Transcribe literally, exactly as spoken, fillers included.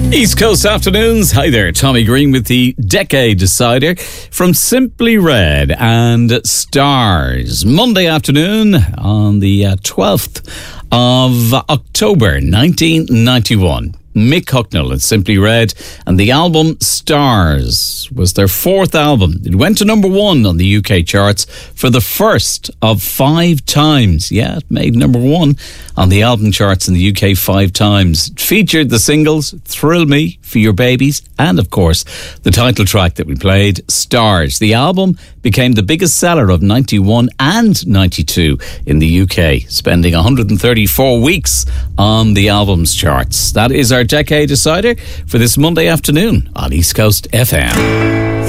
East Coast Afternoons. Hi there, Tommy Green with the Decade Decider from Simply Red and Stars. Monday afternoon on the uh, twelfth of October nineteen ninety-one. Mick Hucknall and Simply Red, and the album Stars was their fourth album. It went to number one on the U K charts for the first of five times. Yeah, it made number one on the album charts in the U K five times. It featured the singles Thrill Me, For Your Babies, and of course the title track that we played, Stars. The album became the biggest seller of ninety-one and ninety-two in the U K, spending one hundred thirty-four weeks on the albums charts. That is our Decade Decider for this Monday afternoon on East Coast F M.